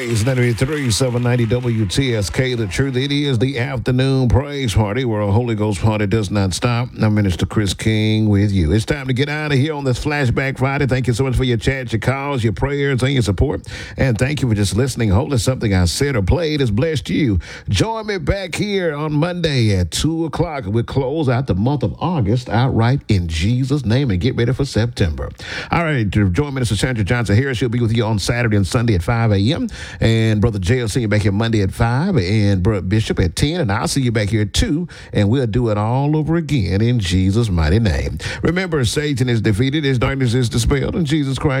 Praise 93, 790 WTSK. The truth, it is the afternoon praise party where a Holy Ghost party does not stop. I'm Minister Chris King with you. It's time to get out of here on this Flashback Friday. Thank you so much for your chats, your calls, your prayers, and your support. And thank you for just listening. Hopefully something I said or played has blessed you. Join me back here on Monday at 2 o'clock. We'll close out the month of August outright in Jesus' name and get ready for September. All right, to join Minister Sandra Johnson Harris. She'll be with you on Saturday and Sunday at 5 a.m. And Brother Jay will see you back here Monday at 5 and Brother Bishop at 10. And I'll see you back here at 2. And we'll do it all over again in Jesus' mighty name. Remember, Satan is defeated, his darkness is dispelled, and Jesus Christ